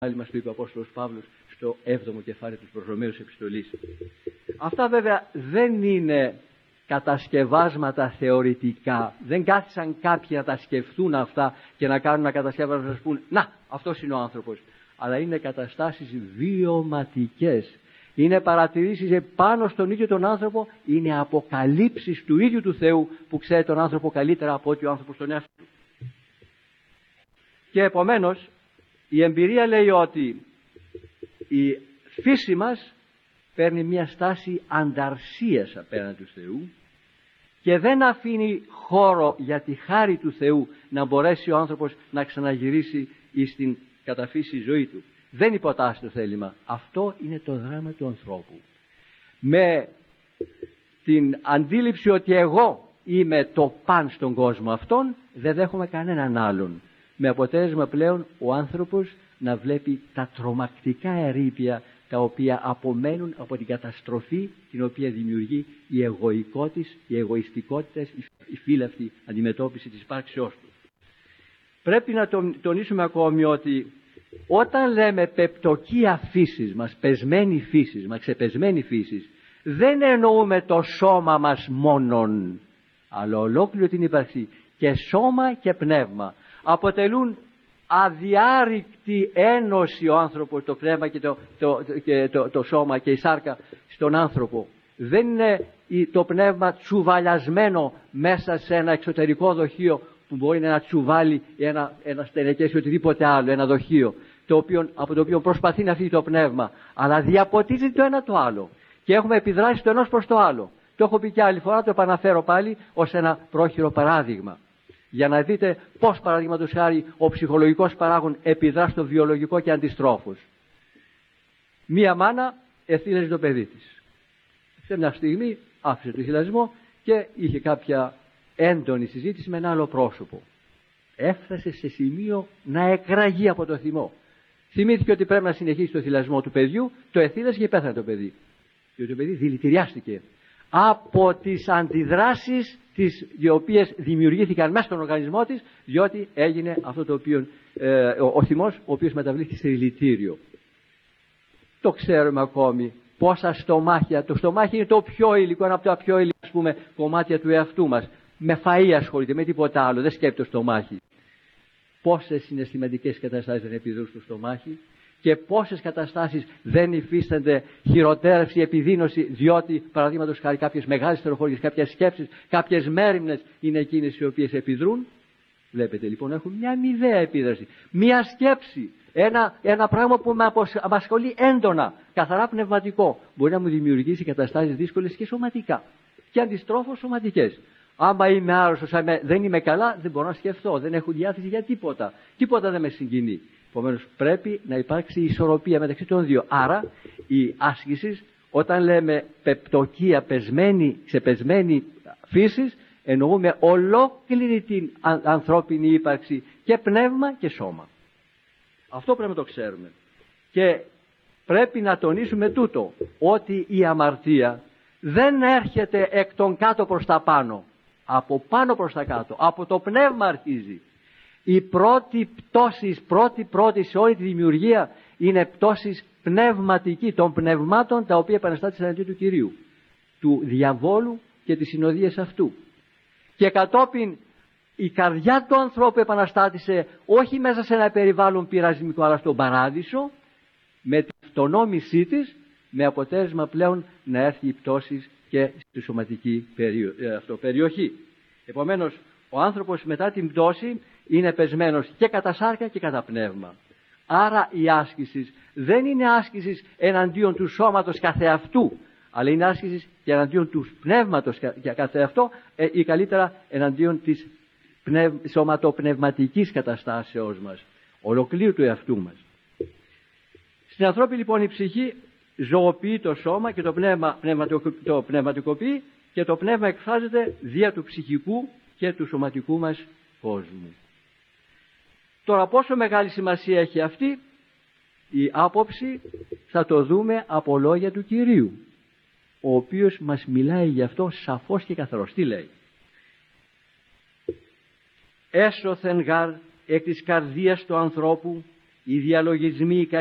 πάλι μας το είπε ο Απόστολος Παύλος στο 7ο κεφάλαιο της προς Ρωμαίους επιστολής. Αυτά βέβαια δεν είναι κατασκευάσματα θεωρητικά. Δεν κάθισαν κάποιοι να τα σκεφτούν αυτά και να κάνουν ένα κατασκεύασμα να σας πούν «Να, αυτός είναι ο άνθρωπος». Αλλά είναι καταστάσεις βιωματικές. Είναι παρατηρήσεις επάνω στον ίδιο τον άνθρωπο, είναι αποκαλύψεις του ίδιου του Θεού που ξέρει τον άνθρωπο καλύτερα από ό,τι ο άνθρωπος τον εαυτό του. Και επομένως η εμπειρία λέει ότι η φύση μας παίρνει μια στάση ανταρσίας απέναντι του Θεού και δεν αφήνει χώρο για τη χάρη του Θεού να μπορέσει ο άνθρωπος να ξαναγυρίσει στην καταφύση ζωή του. Δεν υποτάσσει το θέλημα. Αυτό είναι το δράμα του ανθρώπου. Με την αντίληψη ότι εγώ είμαι το παν στον κόσμο αυτόν, δεν δέχομαι κανέναν άλλον. Με αποτέλεσμα πλέον ο άνθρωπος να βλέπει τα τρομακτικά ερείπια τα οποία απομένουν από την καταστροφή την οποία δημιουργεί η εγωικότης, η εγωιστικότητα, η φύλαυτη αντιμετώπιση της υπάρξεώς του. Πρέπει να τονίσουμε ακόμη ότι όταν λέμε πεπτοκία φύσης μας, πεσμένη φύσης μας, ξεπεσμένη φύσης, δεν εννοούμε το σώμα μας μόνον, αλλά ολόκληρο την ύπαρξη, και σώμα και πνεύμα. Αποτελούν αδιάρρηκτη ένωση ο άνθρωπος, το πνεύμα και το σώμα και η σάρκα στον άνθρωπο. Δεν είναι το πνεύμα τσουβαλιασμένο μέσα σε ένα εξωτερικό δοχείο που μπορεί να τσουβάλει ένα στενεκές ή οτιδήποτε άλλο, ένα δοχείο από το οποίο προσπαθεί να φύγει το πνεύμα, αλλά διαποτίζει το ένα το άλλο και έχουμε επιδράσει το ενός προς το άλλο. Το έχω πει και άλλη φορά, το επαναφέρω πάλι ως ένα πρόχειρο παράδειγμα, για να δείτε πώς, παραδείγματος χάρη, ο ψυχολογικός παράγων επιδρά στο βιολογικό και αντιστρόφως. Μία μάνα εθήλαζε το παιδί της. Σε μια στιγμή άφησε το θυλασμό και είχε κάποια έντονη συζήτηση με ένα άλλο πρόσωπο. Έφτασε σε σημείο να εκραγεί από το θυμό. Θυμήθηκε ότι πρέπει να συνεχίσει το θυλασμό του παιδιού, το εθήλασε και πέθανε το παιδί. Και το παιδί δηλητηριάστηκε από τις αντιδράσεις οι οποίες δημιουργήθηκαν μέσα στον οργανισμό της, διότι έγινε αυτό το οποίο, ο θυμός, ο οποίος μεταβλήθηκε σε δηλητήριο. Το ξέρουμε ακόμη πόσα στομάχια. Το στομάχι είναι το πιο υλικό, ένα από τα πιο υλικά, ας πούμε, κομμάτια του εαυτού μας. Με φαΐ ασχολείται, με τίποτα άλλο, δεν σκέφτεται το στομάχι. Πόσες συναισθηματικές καταστάσεις δεν επιδρούν στο στομάχι και πόσες καταστάσεις δεν υφίστανται χειροτέρευση, επιδείνωση, διότι παραδείγματος χάρη κάποιες μεγάλες στεροχώριες, κάποιες σκέψεις, κάποιες μέριμνες είναι εκείνες οι οποίες επιδρούν. Βλέπετε λοιπόν, έχουν μια αμοιβαία επίδραση. Μια σκέψη, ένα πράγμα που με απασχολεί έντονα, καθαρά πνευματικό, μπορεί να μου δημιουργήσει καταστάσεις δύσκολες και σωματικά. Και αντιστρόφως σωματικές. Άμα είμαι άρρωστος, δεν είμαι καλά, δεν μπορώ να σκεφτώ, δεν έχω διάθεση για τίποτα. Τίποτα δεν με συγκινεί. Επομένως πρέπει να υπάρξει ισορροπία μεταξύ των δύο. Άρα η άσκηση, όταν λέμε πεπτοκία, ξεπεσμένη φύσης, εννοούμε ολόκληρη την ανθρώπινη ύπαρξη και πνεύμα και σώμα. Αυτό πρέπει να το ξέρουμε. Και πρέπει να τονίσουμε τούτο, ότι η αμαρτία δεν έρχεται εκ των κάτω προς τα πάνω. Από πάνω προς τα κάτω, από το πνεύμα αρχίζει. Η πρώτη πτώση, πρώτη σε όλη τη δημιουργία είναι πτώση πνευματική, των πνευμάτων τα οποία επαναστάτησαν εναντίον του Κυρίου, του διαβόλου και τις συνοδείες αυτού. Και κατόπιν η καρδιά του ανθρώπου επαναστάτησε όχι μέσα σε ένα περιβάλλον πειρασμικό, αλλά στον παράδεισο, με την αυτονόμησή της, με αποτέλεσμα πλέον να έρθει η πτώση και στη σωματική περιοχή. Επομένως, ο άνθρωπος μετά την πτώση είναι πεσμένος και κατά σάρκα και κατά πνεύμα. Άρα η άσκηση δεν είναι άσκηση εναντίον του σώματος καθεαυτού, αλλά είναι άσκηση και εναντίον του πνεύματος καθεαυτό, ή καλύτερα εναντίον της σωματοπνευματικής καταστάσεώς μας, ολοκλήρου του εαυτού μας. Στην ανθρώπινη λοιπόν η ψυχή ζωοποιεί το σώμα και το πνεύμα το πνευματικοποιεί, και το πνεύμα εκφράζεται δια του ψυχικού και του σωματικού μας κόσμου. Τώρα πόσο μεγάλη σημασία έχει αυτή η άποψη θα το δούμε από λόγια του Κυρίου, ο οποίος μας μιλάει γι' αυτό σαφώς και καθαρός. Τι λέει? Έσωθεν γαρ εκ της καρδίας του ανθρώπου οι διαλογισμοί